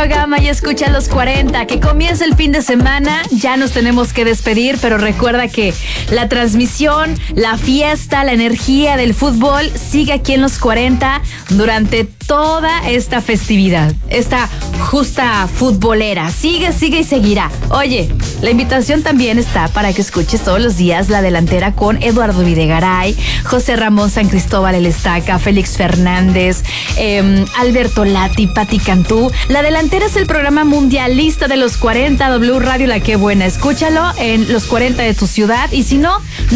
programa y escucha los 40, que comienza el fin de semana. Ya nos tenemos que despedir, pero recuerda que la transmisión, la fiesta, la energía del fútbol sigue aquí en los 40 durante toda esta festividad, esta justa futbolera. Sigue y seguirá. Oye, la invitación también está para que escuches todos los días La Delantera con Eduardo Videgaray, José Ramón San Cristóbal El Estaca, Félix Fernández, Alberto Lati, Pati Cantú. La Delantera es el programa mundialista de los 40, W Radio La Qué Buena. Escúchalo en los 40 de tu ciudad y si no